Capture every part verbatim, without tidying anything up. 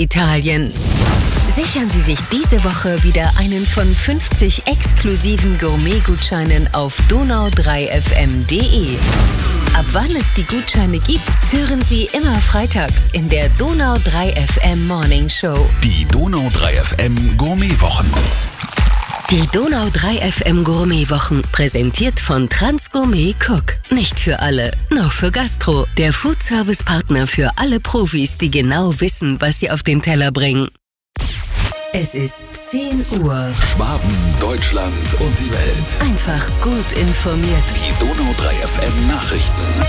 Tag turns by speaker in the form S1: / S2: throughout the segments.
S1: Italien. Sichern Sie sich diese Woche wieder einen von fünfzig exklusiven Gourmet-Gutscheinen auf donau drei f m punkt d e. Ab wann es die Gutscheine gibt, hören Sie immer freitags in der Donau drei F M Morning Show.
S2: Die Donau drei F M Gourmetwochen.
S1: Die Donau drei F M Gourmetwochen, präsentiert von Transgourmet Cook. Nicht für alle, nur für Gastro. Der Foodservice-Partner für alle Profis, die genau wissen, was sie auf den Teller bringen. Es ist zehn Uhr.
S2: Schwaben, Deutschland und die Welt.
S1: Einfach gut informiert.
S2: Die Donau drei F M Nachrichten.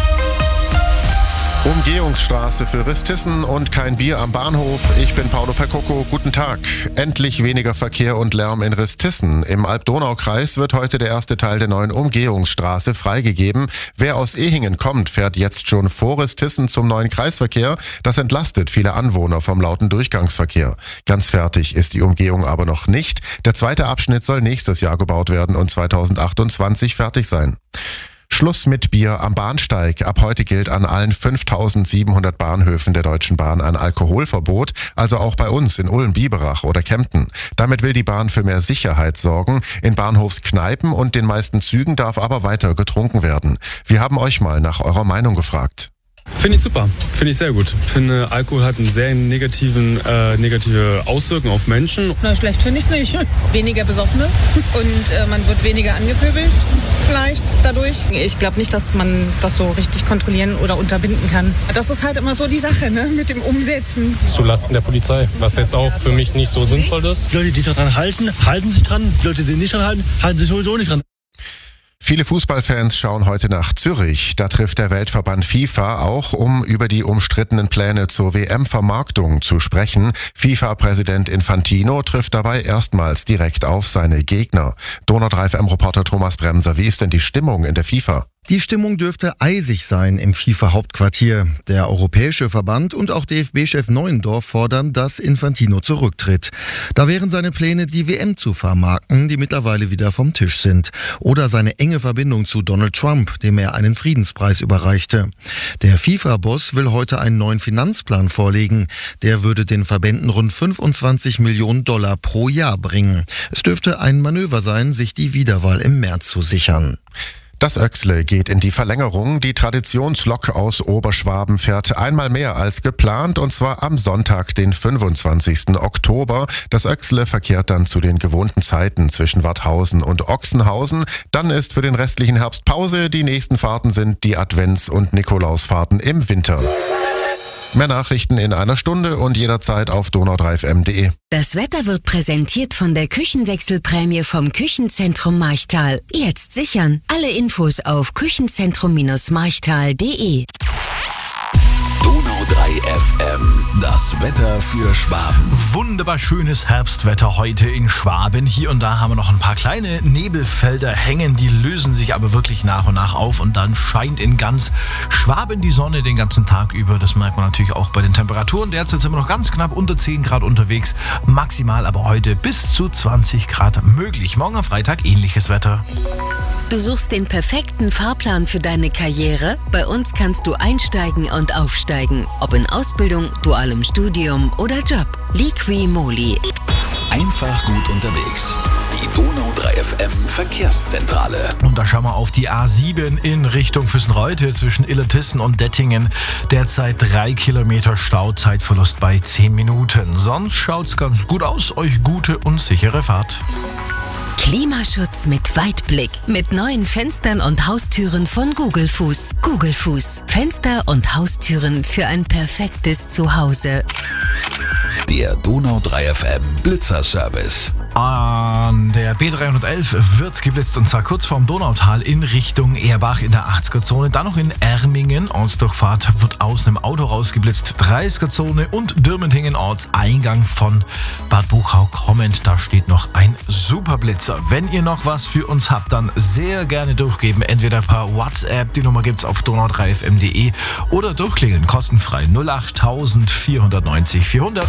S3: Umgehungsstraße für Ristissen und kein Bier am Bahnhof. Ich bin Paolo Percoco. Guten Tag. Endlich weniger Verkehr und Lärm in Ristissen. Im Alb-Donau-Kreis wird heute der erste Teil der neuen Umgehungsstraße freigegeben. Wer aus Ehingen kommt, fährt jetzt schon vor Ristissen zum neuen Kreisverkehr. Das entlastet viele Anwohner vom lauten Durchgangsverkehr. Ganz fertig ist die Umgehung aber noch nicht. Der zweite Abschnitt soll nächstes Jahr gebaut werden und zweitausendachtundzwanzig fertig sein. Schluss mit Bier am Bahnsteig. Ab heute gilt an allen fünftausendsiebenhundert Bahnhöfen der Deutschen Bahn ein Alkoholverbot, also auch bei uns in Ulm-Biberach oder Kempten. Damit will die Bahn für mehr Sicherheit sorgen. In Bahnhofskneipen und den meisten Zügen darf aber weiter getrunken werden. Wir haben euch mal nach eurer Meinung gefragt.
S4: Finde ich super, finde ich sehr gut. Ich finde, Alkohol hat eine sehr negativen, äh, negative Auswirkung auf Menschen.
S5: Na, schlecht finde ich nicht. Weniger Besoffene und äh, man wird weniger angepöbelt vielleicht dadurch. Ich glaube nicht, dass man das so richtig kontrollieren oder unterbinden kann. Das ist halt immer so die Sache, ne, mit dem Umsetzen.
S6: Zulasten der Polizei, was jetzt auch für mich nicht so sinnvoll ist.
S7: Leute, die sich daran halten, halten sich dran. Leute, die nicht dran halten, halten sich sowieso nicht dran.
S3: Viele Fußballfans schauen heute nach Zürich. Da trifft der Weltverband FIFA auch, um über die umstrittenen Pläne zur W M-Vermarktung zu sprechen. FIFA-Präsident Infantino trifft dabei erstmals direkt auf seine Gegner. Donau drei F M-Reporter Thomas Bremser, wie ist denn die Stimmung in der FIFA?
S8: Die Stimmung dürfte eisig sein im FIFA-Hauptquartier. Der Europäische Verband und auch D F B-Chef Neuendorf fordern, dass Infantino zurücktritt. Da wären seine Pläne, die W M zu vermarkten, die mittlerweile wieder vom Tisch sind. Oder seine enge Verbindung zu Donald Trump, dem er einen Friedenspreis überreichte. Der FIFA-Boss will heute einen neuen Finanzplan vorlegen. Der würde den Verbänden rund fünfundzwanzig Millionen Dollar pro Jahr bringen. Es dürfte ein Manöver sein, sich die Wiederwahl im März zu sichern.
S3: Das Öxle geht in die Verlängerung. Die Traditionslok aus Oberschwaben fährt einmal mehr als geplant, und zwar am Sonntag, den fünfundzwanzigsten Oktober. Das Öxle verkehrt dann zu den gewohnten Zeiten zwischen Warthausen und Ochsenhausen. Dann ist für den restlichen Herbst Pause. Die nächsten Fahrten sind die Advents- und Nikolausfahrten im Winter. Mehr Nachrichten in einer Stunde und jederzeit auf donau drei f m punkt d e.
S1: Das Wetter wird präsentiert von der Küchenwechselprämie vom Küchenzentrum Marchtal. Jetzt sichern. Alle Infos auf küchenzentrum marchtal punkt d e.
S2: Donau drei F M, das Wetter für Schwaben.
S9: Wunderbar schönes Herbstwetter heute in Schwaben. Hier und da haben wir noch ein paar kleine Nebelfelder hängen, die lösen sich aber wirklich nach und nach auf und dann scheint in ganz Schwaben die Sonne den ganzen Tag über. Das merkt man natürlich auch bei den Temperaturen. Derzeit sind wir noch ganz knapp unter zehn Grad unterwegs, maximal aber heute bis zu zwanzig Grad möglich. Morgen am Freitag ähnliches Wetter.
S1: Du suchst den perfekten Fahrplan für deine Karriere? Bei uns kannst du einsteigen und aufsteigen. Ob in Ausbildung, dualem Studium oder Job. Liqui Moly.
S2: Einfach gut unterwegs. Die Donau drei F M Verkehrszentrale.
S9: Und da schauen wir auf die A sieben in Richtung Füssenreuth zwischen Illertissen und Dettingen. Derzeit drei Kilometer Stau, Zeitverlust bei zehn Minuten. Sonst schaut's ganz gut aus. Euch gute und sichere Fahrt.
S1: Klimaschutz mit Weitblick. Mit neuen Fenstern und Haustüren von Gugelfuß. Gugelfuß. Fenster und Haustüren für ein perfektes Zuhause.
S2: Der Donau drei F M Blitzerservice.
S9: An der B dreihundertelf wird geblitzt, und zwar kurz vorm Donautal in Richtung Erbach in der achtziger-Zone. Dann noch in Ermingen, Ortsdurchfahrt, wird aus einem Auto rausgeblitzt, dreißiger-Zone, und Dürmentingen, Ortseingang von Bad Buchau kommend. Da steht noch ein Superblitzer. Wenn ihr noch was für uns habt, dann sehr gerne durchgeben. Entweder per WhatsApp, die Nummer gibt's auf donau drei f m punkt d e, oder durchklingeln, kostenfrei null acht vierhundertneunzig vierhundert.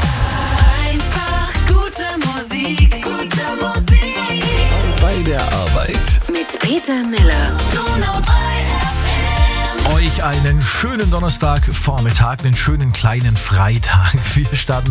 S10: Einfach gute Musik, gute Musik.
S2: Bei der Arbeit.
S1: Mit Peter Miller.
S10: Donau drei F M.
S9: Euch einen schönen Donnerstagvormittag, einen schönen kleinen Freitag. Wir starten